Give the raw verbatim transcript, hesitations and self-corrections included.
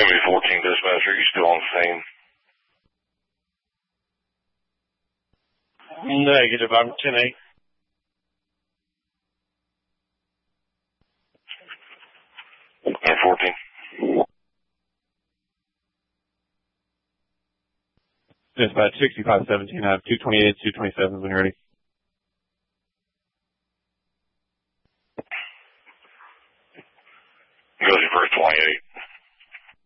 M A fourteen dispatcher, you still on the scene? Negative, I'm ten eight. M fourteen. Dispatch sixty-five seventeen, I have two twenty-eight, two twenty-seven when you're ready.